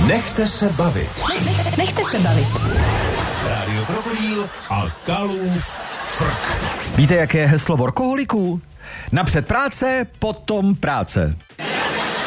Nechte se bavit. Nechte se bavit. Rádio Krokodýl a Kalův frk. Víte, jaké je heslo workoholiků? Napřed práce, potom práce.